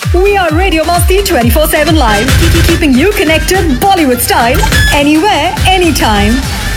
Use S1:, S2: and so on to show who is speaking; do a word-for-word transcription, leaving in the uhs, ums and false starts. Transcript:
S1: We are Radio Masti twenty-four seven live, keeping you connected Bollywood style anywhere, anytime.